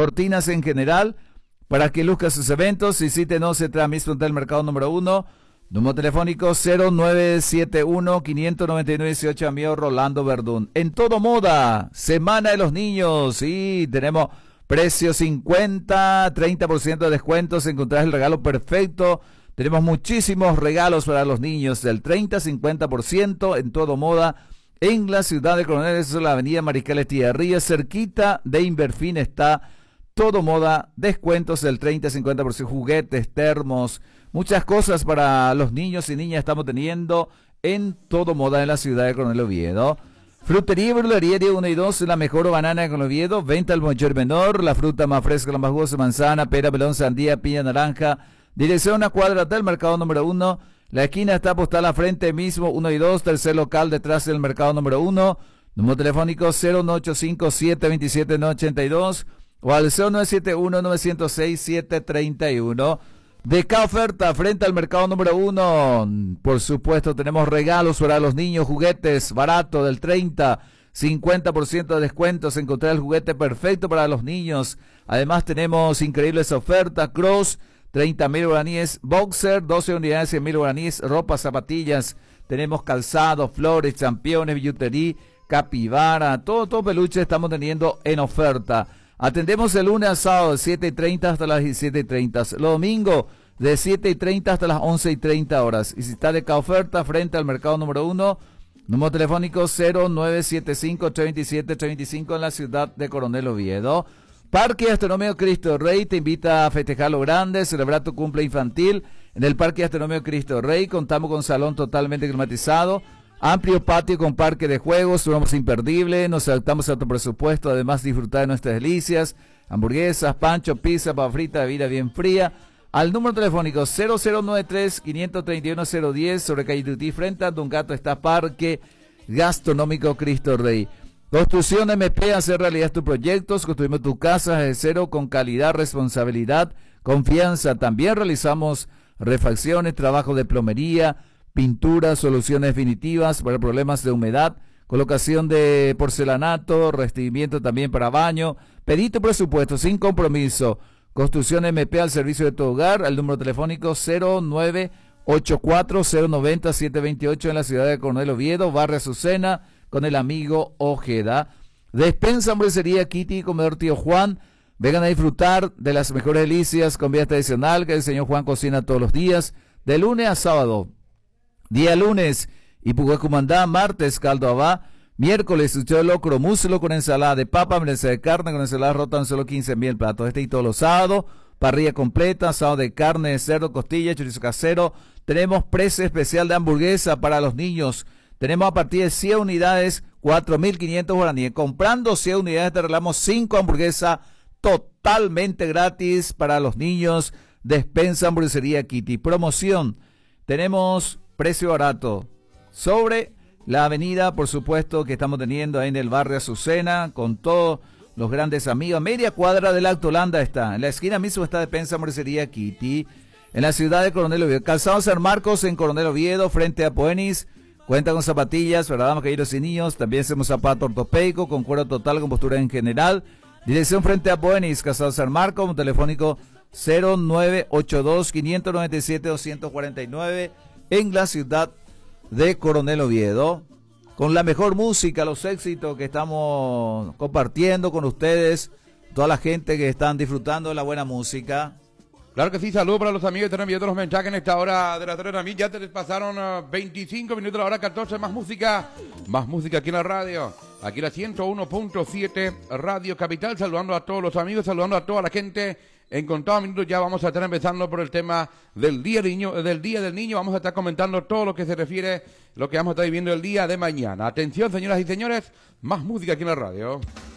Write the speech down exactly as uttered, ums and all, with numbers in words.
cortinas en general, para que luzca sus eventos. Visítenos en Tramiz Frontal Mercado número uno. Número telefónico cero nueve siete uno, cinco nueve nueve, dieciocho, amigo Rolando Verdún. En Todo Moda, Semana de los Niños. Sí, tenemos precio cincuenta, treinta por ciento de descuentos. Encontrás el regalo perfecto. Tenemos muchísimos regalos para los niños, del treinta a cincuenta por ciento en Todo Moda. En la ciudad de Coronel, eso es la avenida Mariscal Estigarribia, cerquita de Inverfin está Todo Moda, descuentos del treinta a cincuenta por ciento, juguetes, termos, muchas cosas para los niños y niñas estamos teniendo en Todo Moda en la ciudad de Coronel Oviedo. Frutería y verdulería de uno y dos, la mejor banana de Coronel Oviedo, venta al mayor menor, la fruta más fresca, la más jugosa, manzana, pera, melón, sandía, piña, naranja. Dirección a cuadra del mercado número uno. La esquina está postal a frente mismo, uno y dos, tercer local detrás del mercado número uno. Número telefónico cero nueve ocho cinco, siete dos siete, nueve ocho dos o al cero nueve siete uno, nueve cero seis, siete tres uno. De cada oferta frente al mercado número uno. Por supuesto, tenemos regalos para los niños, juguetes barato del treinta, cincuenta por ciento de descuentos. Encontrar el juguete perfecto para los niños. Además, tenemos increíbles ofertas. Cross, treinta mil guaraníes, boxer, doce unidades, cien mil guaraníes, ropa, zapatillas, tenemos calzado, flores, championes, billutería, capibara, todo, todo peluche estamos teniendo en oferta. Atendemos el lunes a sábado de siete y treinta hasta las diecisiete y treinta, los domingos de siete y treinta hasta las once y treinta horas. Y si está de cada oferta frente al mercado número uno, número telefónico cero nueve siete cinco, ocho dos siete, ocho dos cinco en la ciudad de Coronel Oviedo. Parque Gastronómico Cristo Rey te invita a festejar lo grande, celebrar tu cumple infantil. En el Parque Gastronómico Cristo Rey contamos con salón totalmente climatizado, amplio patio con parque de juegos, somos imperdible, nos adaptamos a tu presupuesto, además disfrutar de nuestras delicias, hamburguesas, pancho, pizza, papa frita, bebida bien fría. Al número telefónico cero cero nueve tres, cinco tres uno, cero uno cero sobre calle Tutí, frente a Don Gato está Parque Gastronómico Cristo Rey. Construcción M P, hacer realidad tus proyectos, construimos tu casa desde cero con calidad, responsabilidad, confianza. También realizamos refacciones, trabajo de plomería, pintura, soluciones definitivas para problemas de humedad, colocación de porcelanato, revestimiento también para baño. Pedí tu presupuesto sin compromiso. Construcción M P al servicio de tu hogar, al número telefónico cero nueve ocho cuatro, cero nueve cero, siete dos ocho en la ciudad de Coronel Oviedo, barrio Azucena, con el amigo Ojeda. Despensa, hamburguesería, Kitty, comedor Tío Juan. Vengan a disfrutar de las mejores delicias, comida tradicional que el señor Juan cocina todos los días, de lunes a sábado. Día lunes, Ipuguecumandá, martes, caldo abá, miércoles, sucho de locro, muslo con ensalada de papa, merece de carne con ensalada rota, solo quince mil platos. Este y todos los sábados, parrilla completa, asado de carne, de cerdo, costilla, chorizo casero. Tenemos precio especial de hamburguesa para los niños. Tenemos a partir de cien unidades, cuatro mil quinientos guaraníes. Comprando cien unidades te regalamos cinco hamburguesas totalmente gratis para los niños. Despensa Hamburguesería Kitty. Promoción. Tenemos precio barato sobre la avenida, por supuesto, que estamos teniendo ahí en el barrio Azucena, con todos los grandes amigos. Media cuadra del Alto Holanda está. En la esquina mismo está Despensa Hamburguesería Kitty. En la ciudad de Coronel Oviedo. Calzado San Marcos en Coronel Oviedo, frente a Poenis. Cuenta con zapatillas para damas, caballeros y niños. También hacemos zapato ortopédico con cuero total, con postura en general. Dirección frente a Buenis, Casado San Marcos, un telefónico cero nueve ocho dos, cinco nueve siete, dos cuatro nueve en la ciudad de Coronel Oviedo. Con la mejor música, los éxitos que estamos compartiendo con ustedes, toda la gente que están disfrutando de la buena música. Claro que sí, saludos para los amigos que están enviando los mensajes en esta hora de la tarde. A mí ya te les pasaron uh, veinticinco minutos, la hora catorce, más música, más música aquí en la radio, aquí la ciento uno punto siete Radio Capital, saludando a todos los amigos, saludando a toda la gente. En contados minutos ya vamos a estar empezando por el tema del día del niño, del día del niño, vamos a estar comentando todo lo que se refiere, lo que vamos a estar viviendo el día de mañana. Atención, señoras y señores, más música aquí en la radio.